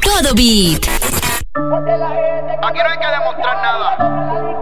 todo beat. Aquí no hay que demostrar nada.